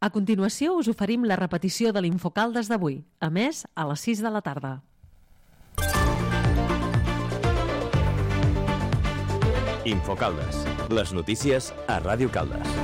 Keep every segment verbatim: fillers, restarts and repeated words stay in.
A continuació us oferim la repetició de l'Infocaldes d'avui, a més a les sis de la tarda. Infocaldes, les notícies a Ràdio Caldes.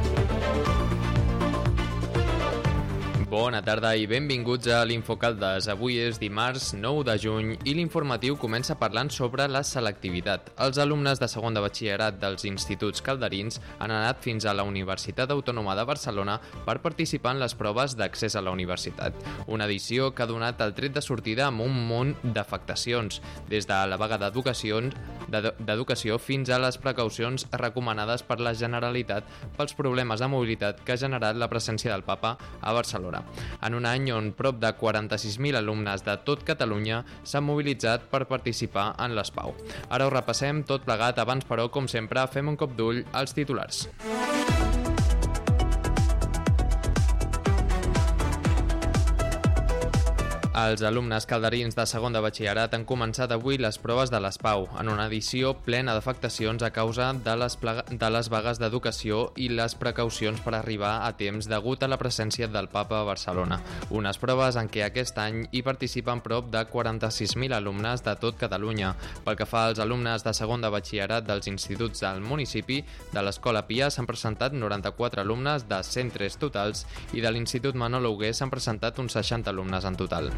Bona tarda i benvinguts a l'Infocaldes. Avui és dimarts nou de juny i l'informatiu comença parlant sobre la selectivitat. Els alumnes de segon de batxillerat dels instituts calderins han anat fins a la Universitat Autònoma de Barcelona per participar en les proves d'accés a la universitat. Una edició que ha donat el tret de sortida amb un munt d'afectacions, des de la vaga d'educació d'educació fins a les precaucions recomanades per la Generalitat pels problemes de mobilitat que ha generat la presència del Papa a Barcelona. En un any on prop de quaranta-sis mil alumnes de tot Catalunya s'han mobilitzat per participar en l'ESPAU. Ara ho repassem tot plegat, abans però, com sempre, fem un cop d'ull als titulars. Els alumnes calderins de segon de batxillerat han començat avui les proves de l'ESPAU, en una edició plena d'afectacions a causa de les, plega... de les vagues d'educació i les precaucions per arribar a temps degut a la presència del Papa a Barcelona. Unes proves en què aquest any hi participen prop de quaranta-sis mil alumnes de tot Catalunya. Pel que fa als alumnes de segon de batxillerat dels instituts del municipi, de l'Escola Pia s'han presentat noranta-quatre alumnes de cent tres totals i de l'Institut Manolo Hugué s'han presentat uns seixanta alumnes en total.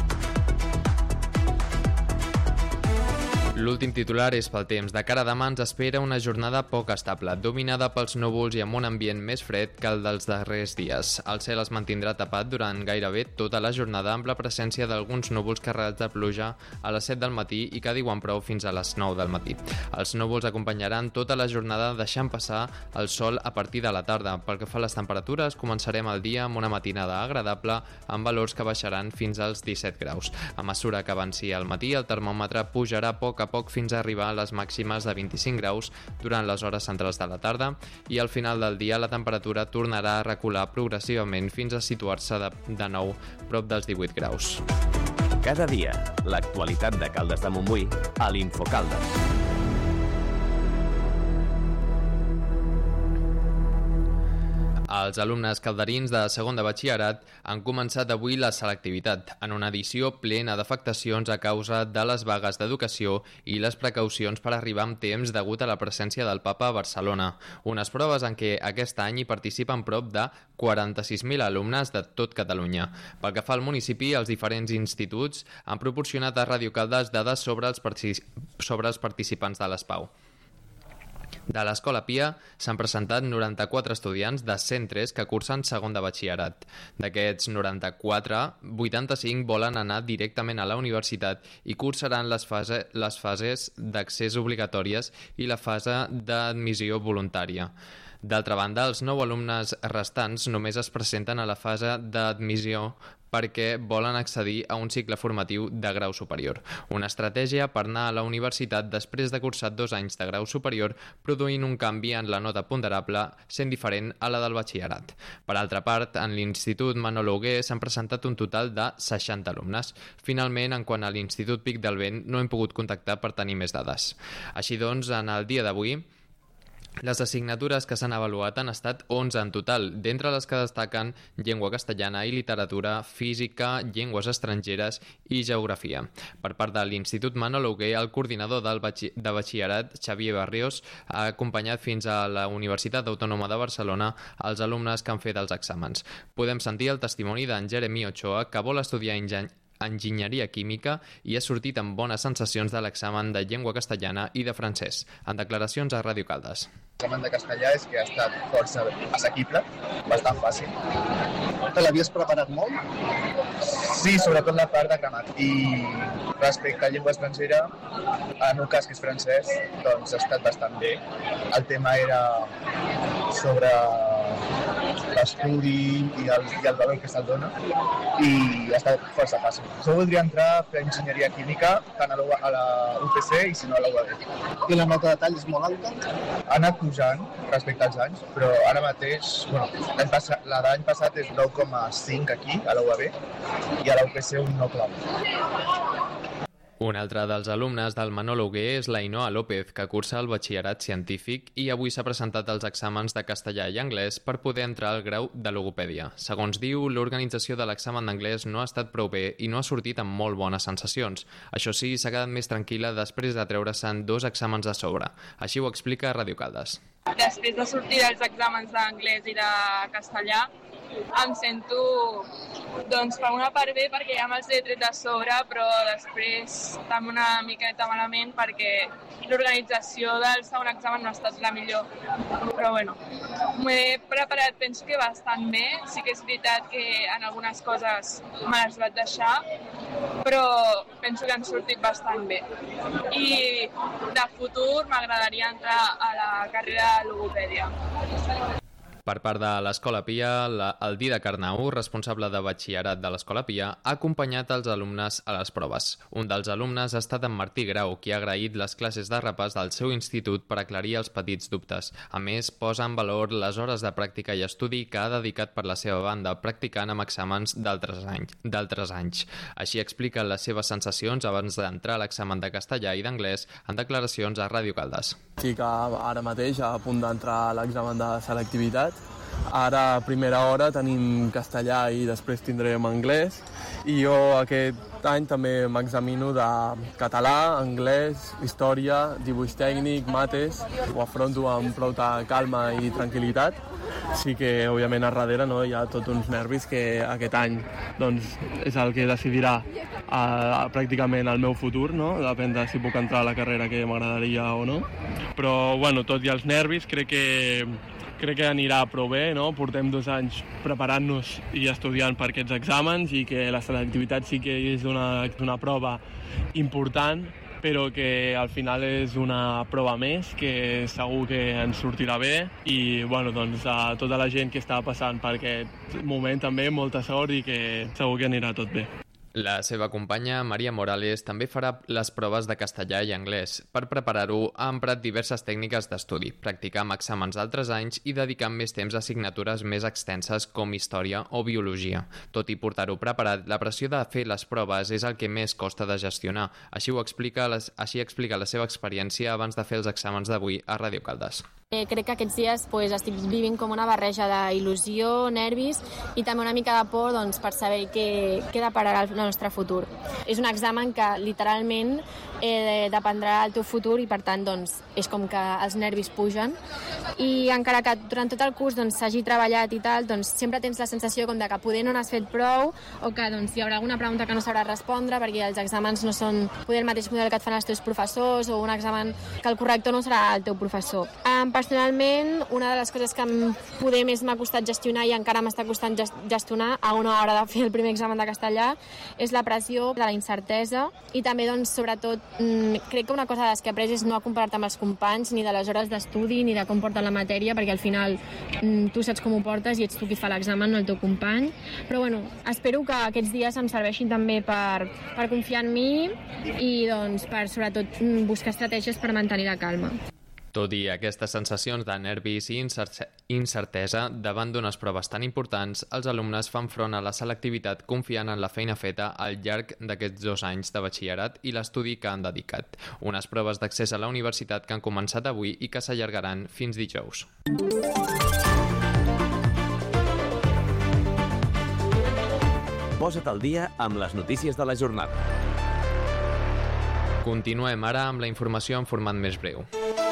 L'últim titular és pel temps. De cara a demà ens espera una jornada poc estable, dominada pels núvols i amb un ambient més fred que el dels darrers dies. El cel es mantindrà tapat durant gairebé tota la jornada amb la presència d'alguns núvols carregats de pluja a les set del matí i que diuen prou fins a les nou del matí. Els núvols acompanyaran tota la jornada deixant passar el sol a partir de la tarda. Pel que fa a les temperatures, començarem el dia amb una matinada agradable amb valors que baixaran fins als disset graus. A mesura que avanci el matí, el termòmetre pujarà a poc a poc fins a arribar a les màximes de vint-i-cinc graus durant les hores centrals de la tarda i al final del dia la temperatura tornarà a recular progressivament fins a situar-se de, de nou prop dels divuit graus. Cada dia, l'actualitat de Caldes de Montbui a l'Infocaldes. Els alumnes calderins de segon de batxillerat han començat avui la selectivitat, en una edició plena d'afectacions a causa de les vagues d'educació i les precaucions per arribar amb temps degut a la presència del Papa a Barcelona. Unes proves en què aquest any hi participen prop de quaranta-sis mil alumnes de tot Catalunya. Pel que fa al municipi, els diferents instituts han proporcionat a Ràdio Caldes dades sobre els, partic- sobre els participants de l'ESPAU. De l'Escola Pia s'han presentat noranta-quatre estudiants de cent tres que cursen segon de batxillerat. D'aquests noranta-quatre, vuitanta-cinc volen anar directament a la universitat i cursaran les, fase, les fases d'accés obligatòries i la fase d'admissió voluntària. D'altra banda, els nou alumnes restants només es presenten a la fase d'admissió perquè volen accedir a un cicle formatiu de grau superior. Una estratègia per anar a la universitat després de cursar dos anys de grau superior, produint un canvi en la nota ponderable sent diferent a la del batxillerat. Per altra part, en l'Institut Manolo Hugué s'han presentat un total de seixanta alumnes. Finalment, en quant a l'Institut Pic del Vent, no hem pogut contactar per tenir més dades. Així doncs, en el dia d'avui, les assignatures que s'han avaluat han estat onze en total, d'entre les que destaquen llengua castellana i literatura, física, llengües estrangeres i geografia. Per part de l'Institut Manolo Hugué, el coordinador del batxi- de batxillerat, Xavier Barrios, ha acompanyat fins a la Universitat Autònoma de Barcelona els alumnes que han fet els exàmens. Podem sentir el testimoni d'en Jeremy Ochoa, que vol estudiar enginy enginyeria química i ha sortit amb bones sensacions de l'examen de llengua castellana i de francès. En declaracions a Ràdio Caldes. L'examen de castellà és que ha estat força assequible, bastant fàcil. Te l'havies preparat molt? Sí, sobretot la part de gramàtica. I respecte a llengua estrangera, en un cas que és francès, doncs ha estat bastant bé. El tema era sobre l'estudi i el, i el valor que se'l dona i ha estat força fàcil. Jo voldria entrar a fer enginyeria química tant a la, a la U P C i si no a la U A B. I la nota de tall és molt alta? Ha anat pujant respecte als anys, però ara mateix, bueno, l'any passat, la d'any passat és nou coma cinc aquí, a la U A B, i a la U P C un nou coma nou. Un altre dels alumnes del Manolo-Hugué és l'Ainoa López, que cursa el batxillerat científic i avui s'ha presentat als exàmens de castellà i anglès per poder entrar al grau de logopèdia. Segons diu, l'organització de l'examen d'anglès no ha estat prou bé i no ha sortit amb molt bones sensacions. Això sí, s'ha quedat més tranquil·la després de treure-se'n dos exàmens de sobre. Així ho explica Ràdio Caldes. Després de sortir dels exàmens d'anglès i de castellà, em sento, doncs, per una part bé perquè ja me'ls he tret de sobre, però després també una miqueta malament perquè l'organització del segon examen no ha estat la millor. Però bueno, m'ho he preparat, penso que bastant bé. Sí que és veritat que en algunes coses me les vaig deixar, però penso que han sortit bastant bé. I de futur m'agradaria entrar a la carrera de logopèdia. Per part de l'Escola Pia, la, el Dida Carnau, responsable de batxillerat de l'Escola Pia, ha acompanyat els alumnes a les proves. Un dels alumnes ha estat en Martí Grau, qui ha agraït les classes de repàs del seu institut per aclarir els petits dubtes. A més, posa en valor les hores de pràctica i estudi que ha dedicat per la seva banda, practicant amb exàmens d'altres anys. d'altres anys. Així explica les seves sensacions abans d'entrar a l'examen de castellà i d'anglès en declaracions a Ràdio Caldes. Estic ara mateix a punt d'entrar a l'examen de selectivitat. Ara, a primera hora, tenim castellà i després tindrem anglès. I jo aquest any també m'examino de català, anglès, història, dibuix tècnic, mates. Ho afronto amb prou calma i tranquil·litat. Sí que, òbviament, a darrere no, hi ha tots uns nervis que aquest any doncs, és el que decidirà a, a, pràcticament el meu futur, no? Depèn de si puc entrar a la carrera que m'agradaria o no. Però, bueno, tot i els nervis, crec que crec que anirà prou bé, no? Portem dos anys preparant-nos i estudiant per aquests exàmens i que la selectivitat sí que és una, una prova important, però que al final és una prova més que segur que ens sortirà bé i bueno, doncs, a tota la gent que està passant per aquest moment també molta sort i que segur que anirà tot bé. La seva companya, Maria Morales, també farà les proves de castellà i anglès. Per preparar-ho, ha emprat diverses tècniques d'estudi, practicar amb exàmens d'altres anys i dedicar més temps a assignatures més extenses com història o biologia. Tot i portar-ho preparat, la pressió de fer les proves és el que més costa de gestionar. Així ho explica, les, així explica la seva experiència abans de fer els exàmens d'avui a Ràdio Caldes. Eh, crec que aquests dies pues, estic vivint com una barreja d'il·lusió, nervis i també una mica de por doncs, per saber què, què depararà el nostre futur. És un examen que literalment eh, dependrà del teu futur i per tant doncs, és com que els nervis pugen i encara que durant tot el curs doncs, s'hagi treballat i tal, doncs, sempre tens la sensació com de que poder no n'has fet prou o que doncs, hi haurà alguna pregunta que no sabràs respondre perquè els exàmens no són poder el mateix model que et fan els teus professors o un examen que el corrector no serà el teu professor. Um, Personalment, una de les coses que poder més m'ha costat gestionar i encara m'està costant gestionar a una hora de fer el primer examen de castellà és la pressió de la incertesa i també, doncs, sobretot, crec que una cosa de les que he après és no a comparar-te amb els companys ni de les hores d'estudi ni de com porten la matèria perquè al final tu saps com ho portes i ets tu qui fa l'examen, no el teu company. Però bueno, espero que aquests dies em serveixin també per, per confiar en mi i doncs, per sobretot buscar estratègies per mantenir la calma. Tot i aquestes sensacions de nervis i incertesa davant d'unes proves tan importants, els alumnes fan front a la selectivitat confiant en la feina feta al llarg d'aquests dos anys de batxillerat i l'estudi que han dedicat. Unes proves d'accés a la universitat que han començat avui i que s'allargaran fins dijous. Posa't al dia amb les notícies de la jornada. Continuem ara amb la informació en format més breu.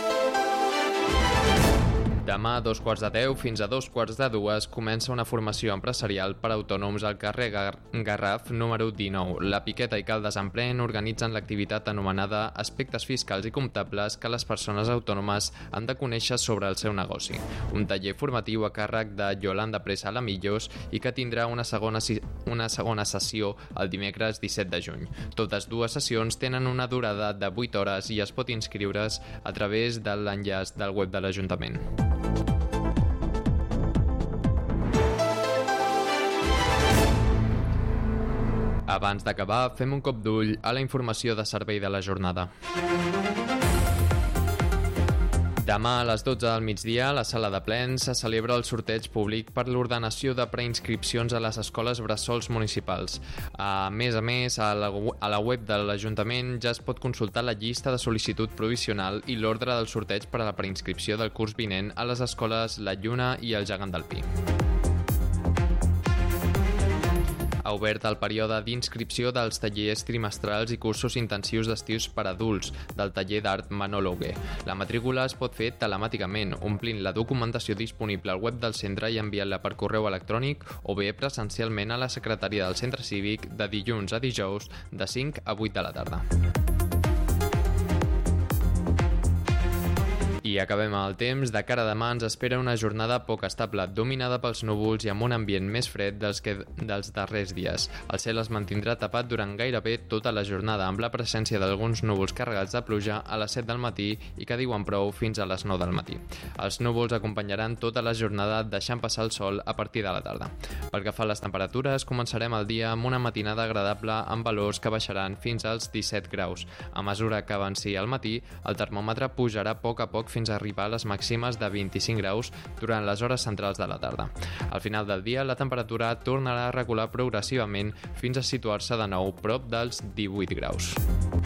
Demà a dos quarts de deu fins a dos quarts de dues comença una formació empresarial per a autònoms al carrer Gar Garraf número dinou. La Piqueta i Caldes Emprèn organitzen l'activitat anomenada Aspectes fiscals i comptables que les persones autònomes han de conèixer sobre el seu negoci. Un taller formatiu a càrrec de Yolanda Presa Lamillos i que tindrà una segona, una segona sessió el dimecres disset de juny. Totes dues sessions tenen una durada de vuit hores i es pot inscriure's a través de l'enllaç del web de l'Ajuntament. Abans d'acabar, fem un cop d'ull a la informació de servei de la jornada. Demà a les dotze del migdia, a la sala de plens, se celebra el sorteig públic per l'ordenació de preinscripcions a les escoles bressols municipals. A més a més, a la, a la web de l'Ajuntament ja es pot consultar la llista de sol·licitud provisional i l'ordre del sorteig per a la preinscripció del curs vinent a les escoles La Lluna i el Gegant del Pi. Ha obert el període d'inscripció dels tallers trimestrals i cursos intensius d'estius per adults del taller d'art Manolo Hugué. La matrícula es pot fer telemàticament, omplint la documentació disponible al web del centre i enviant-la per correu electrònic o bé presencialment a la secretaria del centre cívic de dilluns a dijous de cinc a vuit de la tarda. I acabem el temps. De cara a demà ens espera una jornada poc estable, dominada pels núvols i amb un ambient més fred dels, que, dels darrers dies. El cel es mantindrà tapat durant gairebé tota la jornada, amb la presència d'alguns núvols carregats de pluja a les set del matí i que diuen prou fins a les nou del matí. Els núvols acompanyaran tota la jornada, deixant passar el sol a partir de la tarda. Pel que fa a les temperatures, començarem el dia amb una matinada agradable amb valors que baixaran fins als disset graus. A mesura que avanci al matí, el termòmetre pujarà a poc a poc fins a arribar a les màximes de vint-i-cinc graus durant les hores centrals de la tarda. Al final del dia, la temperatura tornarà a recular progressivament fins a situar-se de nou prop dels divuit graus.